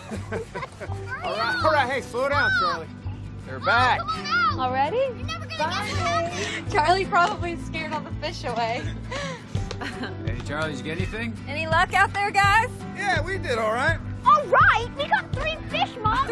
All right, hey, slow down, Charlie. They're back. Already? Bye. Charlie's probably scared all the fish away. Hey, Charlie, did you get anything? Any luck out there, guys? Yeah, we did all right. All right, we got 3 fish, Mom.